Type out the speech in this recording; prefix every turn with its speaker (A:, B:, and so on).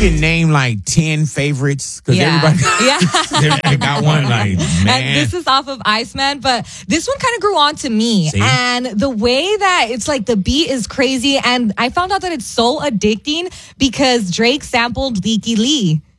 A: can name like 10 favorites because everybody got one. Like, man.
B: And this is off of Iceman, but this one kind of grew on to me.
A: See?
B: And the way that it's like the beat is crazy. And I found out that it's so addicting because Drake sampled Leaky Lee.